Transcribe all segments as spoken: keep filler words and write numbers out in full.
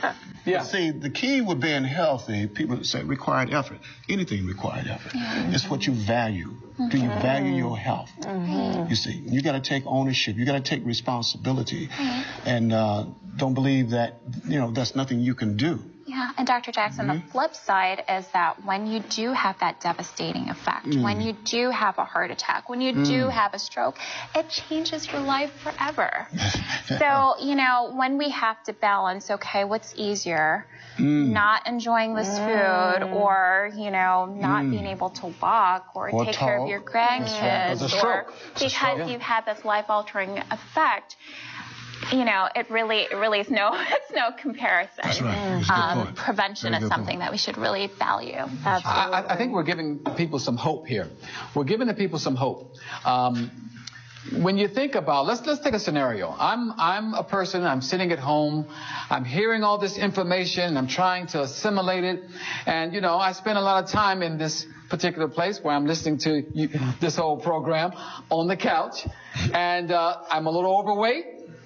Yeah. But see, the key with being healthy, people say required effort. Anything required effort. Mm-hmm. It's what you value. Mm-hmm. Do you value your health? Mm-hmm. You see, you got to take ownership. You got to take responsibility, mm-hmm. and uh, don't believe that you know that's nothing you can do. Yeah, and Doctor Jackson, mm-hmm. the flip side is that when you do have that devastating effect, mm. when you do have a heart attack, when you mm. do have a stroke, it changes your life forever. So, you know, when we have to balance, okay, what's easier? Mm. Not enjoying this mm. food, or, you know, not mm. being able to walk, or, or take talk. care of your grandkids, right. or because you've had this life-altering effect. You know, it really, it really is no, it's no comparison. That's right. Um, prevention is something point. that we should really value. Absolutely. I, I think we're giving people some hope here. We're giving the people some hope. Um, when you think about, let's let's take a scenario. I'm I'm a person. I'm sitting at home. I'm hearing all this information. I'm trying to assimilate it, and you know, I spend a lot of time in this particular place where I'm listening to you, this whole program on the couch, and uh, I'm a little overweight.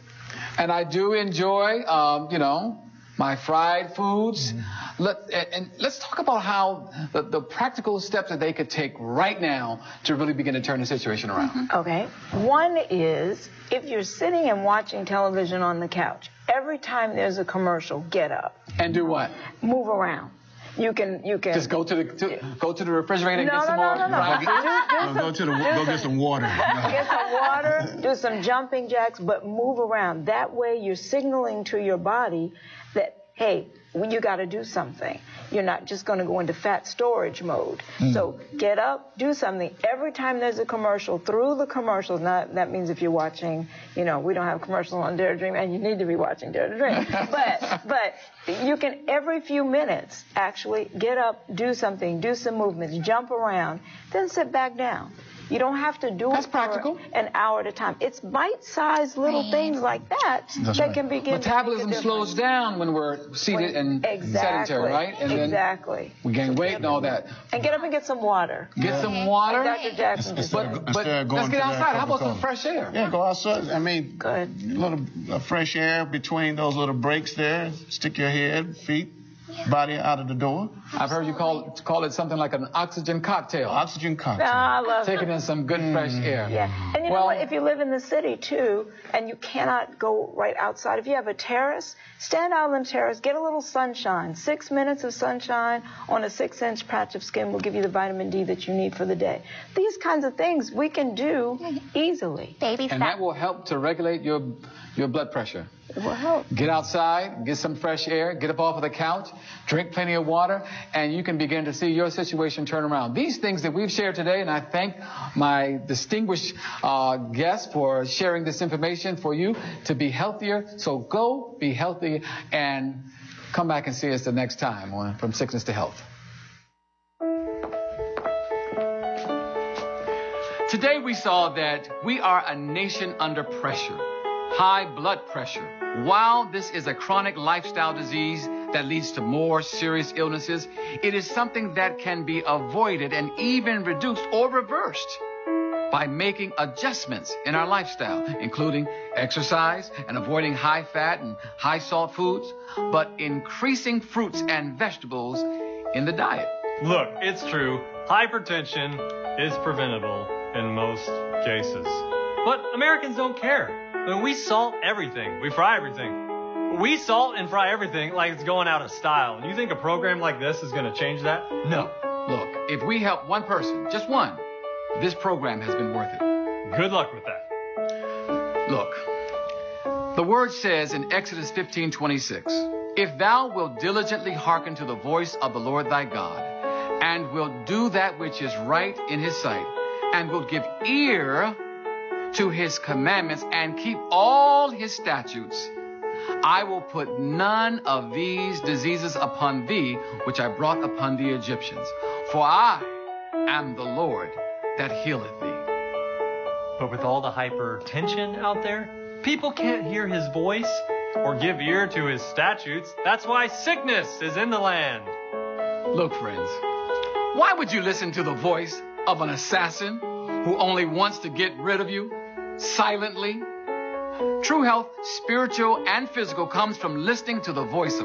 And I do enjoy, um, you know, my fried foods. Mm-hmm. Let, and, and let's talk about how the, the practical steps that they could take right now to really begin to turn the situation around. Mm-hmm. Okay. One is, if you're sitting and watching television on the couch, every time there's a commercial, get up. And do what? Move around. You can, you can. Just go to the, to, go to the refrigerator and no, get some no, more. No, no, no, right. do, do some, go to the, go some, get some water. Get some water, do some jumping jacks, but move around. That way you're signaling to your body that, hey, you got to do something. You're not just going to go into fat storage mode. Mm. So get up, do something. Every time there's a commercial, through the commercials, not, that means if you're watching, you know, we don't have commercials on Dare to Dream, and you need to be watching Dare to Dream. but, but you can, every few minutes, actually get up, do something, do some movements, jump around, then sit back down. You don't have to do That's it practical. for an hour at a time. It's bite-sized little right. things like that That's that right. can begin Metabolism to slows down when we're seated when, and exactly, sedentary, right? And exactly. then we gain weight and all that. And get up and get some water. Get yeah. some water. Like Doctor Jackson just but but let's get outside. How about some fresh air? Yeah, go outside. I mean, good. A little uh, fresh air between those little breaks there. Stick your head, feet, yeah. body out of the door. I've heard you call call it something like an oxygen cocktail. Oxygen cocktail. No, I love Taking it. in some good fresh air. Yeah. And you well, know what? If you live in the city, too, and you cannot go right outside, if you have a terrace, stand out on the terrace, get a little sunshine. Six minutes of sunshine on a six-inch patch of skin will give you the vitamin D that you need for the day. These kinds of things we can do easily. Baby and fat. that will help to regulate your your blood pressure. It will help. Get outside, get some fresh air, get up off of the couch, drink plenty of water, and you can begin to see your situation turn around. These things that we've shared today, and I thank my distinguished uh, guests for sharing this information for you to be healthier. So go be healthy and come back and see us the next time on From Sickness to Health. Today we saw that we are a nation under pressure. High blood pressure. While this is a chronic lifestyle disease that leads to more serious illnesses, it is something that can be avoided and even reduced or reversed by making adjustments in our lifestyle, including exercise and avoiding high fat and high salt foods, but increasing fruits and vegetables in the diet. Look, it's true. Hypertension is preventable in most cases. But Americans don't care. I mean, we salt everything. We fry everything. We salt and fry everything like it's going out of style. And you think a program like this is going to change that? No. Look, if we help one person, just one, this program has been worth it. Good luck with that. Look, the word says in Exodus fifteen twenty-six, if thou wilt diligently hearken to the voice of the Lord thy God, and wilt do that which is right in his sight, and wilt give ear to his commandments and keep all his statutes, I will put none of these diseases upon thee, which I brought upon the Egyptians. For I am the Lord that healeth thee. But with all the hypertension out there, people can't hear his voice or give ear to his statutes. That's why sickness is in the land. Look, friends, why would you listen to the voice of an assassin who only wants to get rid of you silently? True health, spiritual and physical, comes from listening to the voice of